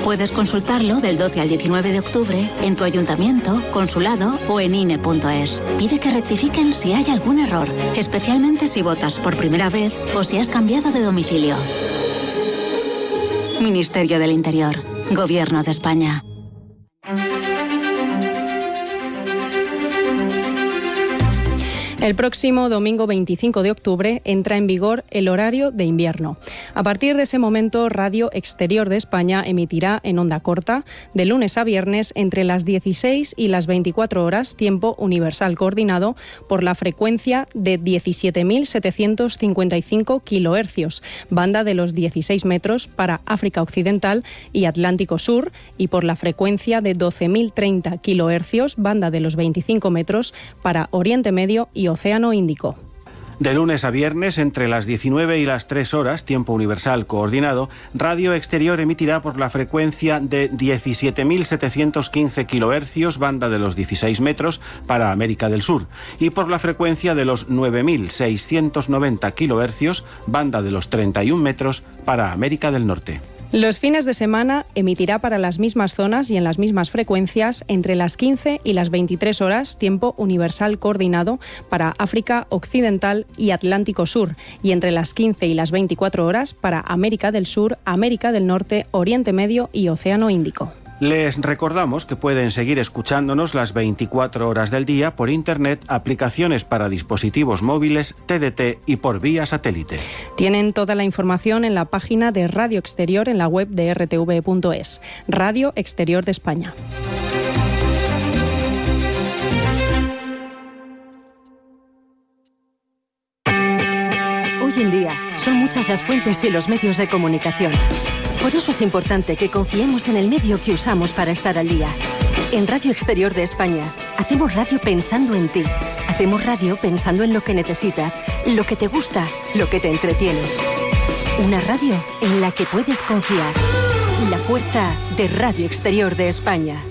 Puedes consultarlo del 12 al 19 de octubre en tu ayuntamiento, consulado o en INE.es. Pide que rectifiquen si hay algún error, especialmente si votas por primera vez o si has cambiado de domicilio. Ministerio del Interior. Gobierno de España. El próximo domingo 25 de octubre entra en vigor el horario de invierno. A partir de ese momento, Radio Exterior de España emitirá en onda corta de lunes a viernes entre las 16 y las 24 horas, tiempo universal coordinado, por la frecuencia de 17.755 kHz, banda de los 16 metros para África Occidental y Atlántico Sur, y por la frecuencia de 12.030 kHz, banda de los 25 metros para Oriente Medio y Océano Índico. De lunes a viernes, entre las 19 y las 3 horas, tiempo universal coordinado, Radio Exterior emitirá por la frecuencia de 17.715 kHz, banda de los 16 metros, para América del Sur, y por la frecuencia de los 9.690 kHz, banda de los 31 metros, para América del Norte. Los fines de semana emitirá para las mismas zonas y en las mismas frecuencias entre las 15 y las 23 horas, tiempo universal coordinado para África Occidental y Atlántico Sur, y entre las 15 y las 24 horas para América del Sur, América del Norte, Oriente Medio y Océano Índico. Les recordamos que pueden seguir escuchándonos las 24 horas del día por Internet, aplicaciones para dispositivos móviles, TDT y por vía satélite. Tienen toda la información en la página de Radio Exterior en la web de rtv.es. Radio Exterior de España. Hoy en día son muchas las fuentes y los medios de comunicación. Por eso es importante que confiemos en el medio que usamos para estar al día. En Radio Exterior de España hacemos radio pensando en ti. Hacemos radio pensando en lo que necesitas, lo que te gusta, lo que te entretiene. Una radio en la que puedes confiar. La fuerza de Radio Exterior de España.